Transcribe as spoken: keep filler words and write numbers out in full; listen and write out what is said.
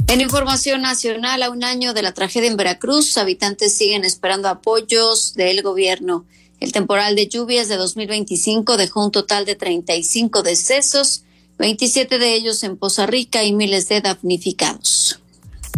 En información nacional, a un año de la tragedia en Veracruz, habitantes siguen esperando apoyos del gobierno. El temporal de lluvias de dos mil veinticinco dejó un total de treinta y cinco decesos, veintisiete de ellos en Poza Rica y miles de damnificados.